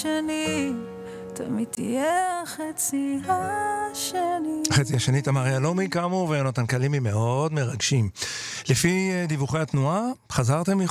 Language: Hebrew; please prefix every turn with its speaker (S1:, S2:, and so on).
S1: שני, תמיד תהיה חצי השני.
S2: חצי השני תמר ילומי כאמור ויונתן קלימי מאוד מרגשים. לפי דיווחי התנועה, חזרתם